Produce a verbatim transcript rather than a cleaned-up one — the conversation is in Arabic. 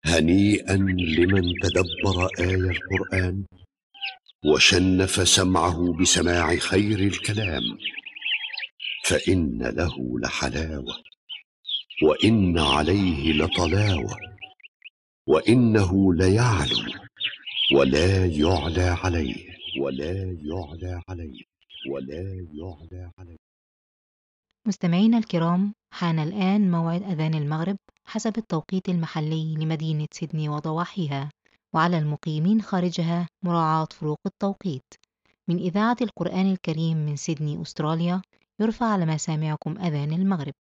هنيئا لمن تدبر آي القرآن وشنف سمعه بسماع خير الكلام، فإن له لحلاوة وإن عليه لطلاوة، وإنه ليعلو ولا يعلى عليه ولا يعلى عليه ولا يعلى عليه. مستمعينا الكرام، حان الآن موعد أذان المغرب حسب التوقيت المحلي لمدينة سيدني وضواحيها، وعلى المقيمين خارجها مراعاة فروق التوقيت. من إذاعة القرآن الكريم من سيدني أستراليا، يرفع على مسامعكم أذان المغرب.